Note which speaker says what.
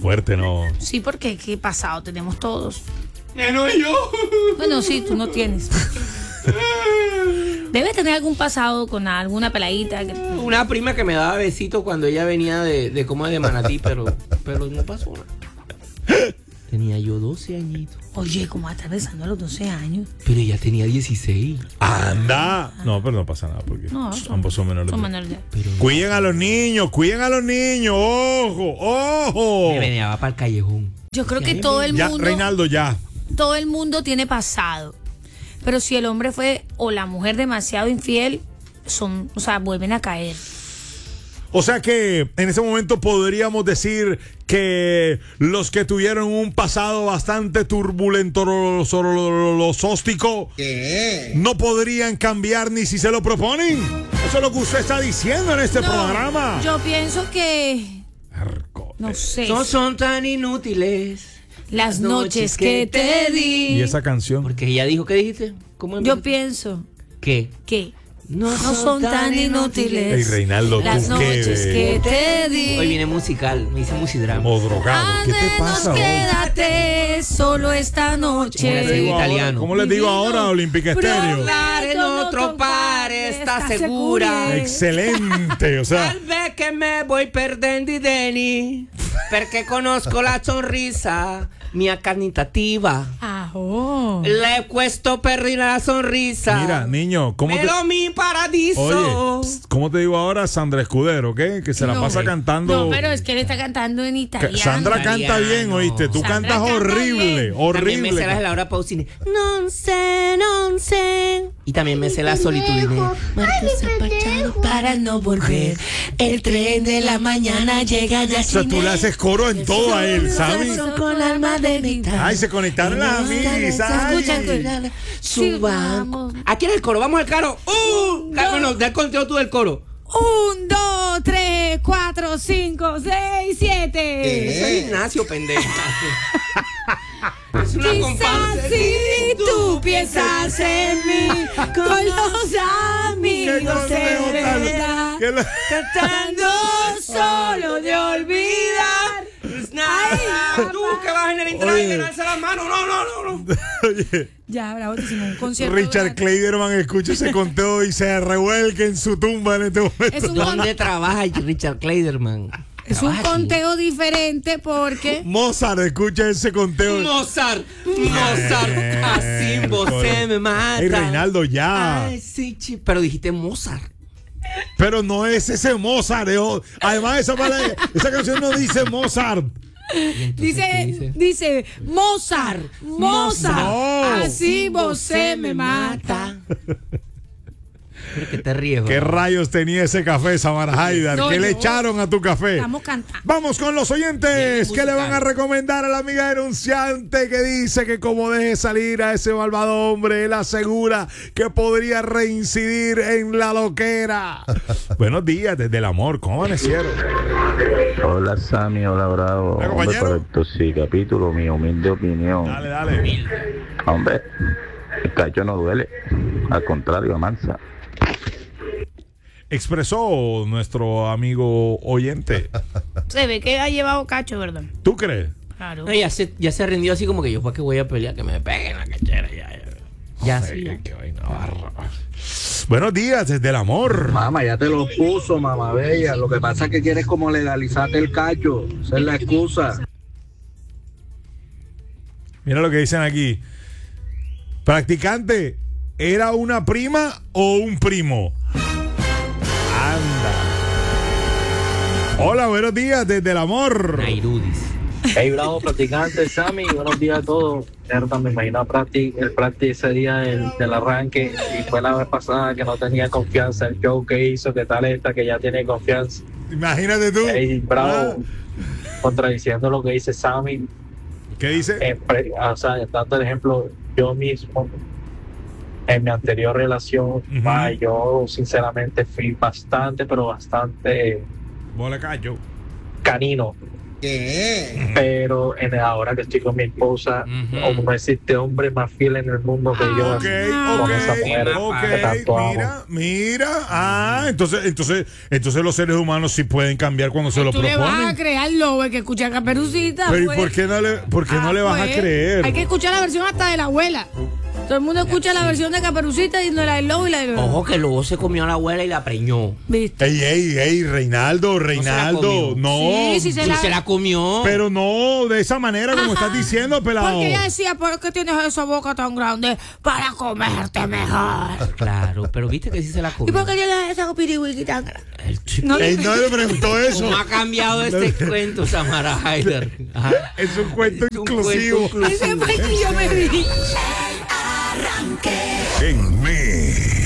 Speaker 1: fuerte, ¿no?
Speaker 2: Sí, porque qué pasado tenemos todos.
Speaker 3: No yo.
Speaker 2: Bueno, sí, tú no tienes. Debes tener algún pasado con alguna peladita.
Speaker 3: Una prima que me daba besitos cuando ella venía de como de Manatí, pero no pasó nada. Tenía yo 12 añitos.
Speaker 2: Oye, ¿cómo vas a estar besando a los 12 años?
Speaker 3: Pero ella tenía 16.
Speaker 1: ¡Anda! No, pero no pasa nada porque ambos son menores.
Speaker 2: Son menores de edad.
Speaker 1: Cuiden a los niños, ¡ojo, ojo!
Speaker 3: Me venía para el callejón.
Speaker 2: Yo creo que todo el
Speaker 1: Ya,
Speaker 2: mundo...
Speaker 1: Reinaldo, ya.
Speaker 2: Todo el mundo tiene pasado. Pero si el hombre fue o la mujer demasiado infiel, vuelven a caer.
Speaker 1: O sea que en ese momento podríamos decir que los que tuvieron un pasado bastante turbulento, sóstico, no podrían cambiar ni si se lo proponen. Eso es lo que usted está diciendo en este programa.
Speaker 2: Yo pienso que... No sé.
Speaker 3: No son tan inútiles
Speaker 2: las noches que te di.
Speaker 1: ¿Y esa canción?
Speaker 3: Porque ella dijo, ¿qué dijiste? ¿Cómo
Speaker 2: Yo pienso
Speaker 3: que
Speaker 2: no son tan inútiles.
Speaker 1: Ey, Reinaldo,
Speaker 2: las noches que te di.
Speaker 3: Hoy viene musical, me hice musidrama.
Speaker 1: O drogado. ¿Qué te pasa hoy?
Speaker 2: Quédate solo esta noche.
Speaker 3: Italiano.
Speaker 1: ¿Cómo les digo ahora, Olympic Estéreo?
Speaker 3: Hablar en otro par, ¿estás segura?
Speaker 1: Excelente, o sea.
Speaker 3: Tal vez que me voy perdendo y Deni, porque conozco la sonrisa mia carnitativa. Le he puesto perrina la sonrisa.
Speaker 1: Mira, niño, ¿cómo
Speaker 3: pero mi paradiso.
Speaker 1: Oye, ¿cómo te digo ahora? Sandra Escudero, ¿ok? Que se la pasa cantando.
Speaker 2: No, pero es que él está cantando en italiano.
Speaker 1: Sandra canta bien, ¿oíste? Tú
Speaker 2: Sandra
Speaker 1: cantas horrible,
Speaker 2: bien.
Speaker 1: horrible.
Speaker 3: También me sé las de Laura Pausini. Non sé. Y también me sé la solitudine.
Speaker 2: Marcos Zapachado para no volver. El tren de la mañana llega ya.
Speaker 1: O sea, tú le haces coro en todo a él, ¿sabes?
Speaker 2: Con alma de mitad.
Speaker 1: Ay, se conectaron las amigas.
Speaker 2: Escuchan.
Speaker 3: Subamos. Aquí en el coro, vamos al coro. Bueno, da el conteo tú del coro.
Speaker 2: 1, 2, 3, 4, 5, 6, 7.
Speaker 3: Soy Ignacio, pendeja. Es una comparsa.
Speaker 2: Si tú piensas en mí, con los amigos de verdad, tratando solo de olvidar.
Speaker 3: Nada, tú que vas en el internet y alza las manos. No.
Speaker 1: Oye,
Speaker 2: Ya, bravo, hicimos un concierto.
Speaker 1: Richard Kleiderman escucha ese conteo y se revuelca en su tumba en este momento.
Speaker 3: ¿Dónde trabaja Richard Kleiderman?
Speaker 2: Es un conteo diferente porque...
Speaker 1: Mozart, escucha ese conteo.
Speaker 3: Mozart, así vos se me mata.
Speaker 1: Hey, Reinaldo, ya.
Speaker 3: Ay, sí, pero dijiste Mozart.
Speaker 1: Pero no es ese Mozart. Además, esa canción no dice Mozart.
Speaker 2: Dice Mozart.
Speaker 1: No.
Speaker 2: Así vos se me mata.
Speaker 3: Pero que te ríes.
Speaker 1: ¿Qué rayos tenía ese café, Samara Haidar? ¿Qué le echaron a tu café?
Speaker 2: Estamos cantando.
Speaker 1: Vamos con los oyentes. ¿Qué le van a recomendar a la amiga denunciante que dice que como deje salir a ese malvado hombre, él asegura que podría reincidir en la loquera? Buenos días, desde el amor. ¿Cómo amanecieron?
Speaker 4: Hola Sammy, hola Bravo.
Speaker 1: Hola,
Speaker 4: Hombre,
Speaker 1: compañero.
Speaker 4: correcto, sí, capítulo, mi humilde opinión.
Speaker 1: Dale.
Speaker 4: Hombre, el cacho no duele, al contrario, amansa.
Speaker 1: Expresó nuestro amigo oyente.
Speaker 2: Se ve que ha llevado cacho, ¿verdad?
Speaker 1: ¿Tú crees?
Speaker 2: Claro.
Speaker 3: No, ya se rindió así como que yo, ¿para qué voy a pelear? Que me peguen la cachera. Ya sí.
Speaker 1: Ay, qué vaina barra. Buenos días, desde el amor.
Speaker 5: Mamá, ya te lo puso, mamá bella. Lo que pasa es que quieres como legalizarte el cacho. Esa es la excusa.
Speaker 1: Mira lo que dicen aquí. Practicante, ¿era una prima o un primo? Anda. Hola, buenos días, desde el amor.
Speaker 3: Nairudis.
Speaker 5: Hey, bravo, practicante, Sammy. Buenos días a todos. Me imagino el practic ese día del arranque. Y fue la vez pasada que no tenía confianza. El show que hizo, que tal esta, que ya tiene confianza.
Speaker 1: Imagínate tú.
Speaker 5: Hey, bravo. Contradiciendo lo que dice Sammy.
Speaker 1: ¿Qué dice?
Speaker 5: O sea, dando el ejemplo, yo mismo, en mi anterior relación, yo sinceramente fui bastante, pero bastante
Speaker 1: Bola callo.
Speaker 5: canino Pero ahora que estoy con mi esposa, no existe hombre más fiel en el mundo que yo. Con esa mujer que tanto amo.
Speaker 1: Mira. Entonces los seres humanos sí pueden cambiar cuando se lo
Speaker 2: Tú le
Speaker 1: proponen.
Speaker 2: vas a creer al lobo que escucha a Caperucita.
Speaker 1: Pero ¿y
Speaker 2: pues.
Speaker 1: por qué no le vas a creer?
Speaker 2: Hay que escuchar la versión hasta de la abuela. Todo el mundo escucha la versión de Caperucita y no la del lobo y la del lobo.
Speaker 3: Ojo que el lobo se comió a la abuela y la preñó.
Speaker 2: ¿Viste?
Speaker 1: Ey, Reinaldo. No.
Speaker 2: Sí,
Speaker 3: Se la comió.
Speaker 1: Pero no de esa manera como estás diciendo, pelado.
Speaker 2: Porque ella decía, ¿por qué tienes esa boca tan grande? Para comerte mejor.
Speaker 3: Claro, pero viste que sí se la
Speaker 2: ¿Y
Speaker 3: comió.
Speaker 2: por qué tienes esa piriwiki tan grande?
Speaker 1: No le preguntó eso.
Speaker 3: ¿Cómo ha cambiado este cuento, Samara Haider?
Speaker 1: Es un cuento inclusivo.
Speaker 2: Ese fue que yo me vi.
Speaker 6: En